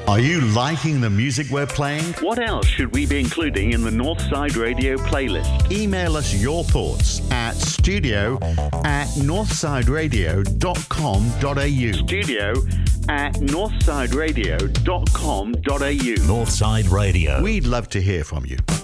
Are you liking the music we're playing? What else should we be including in the Northside Radio playlist? Email us your thoughts at studio@northsideradio.com.au. studio@northsideradio.com.au. Northside Radio. We'd love to hear from you.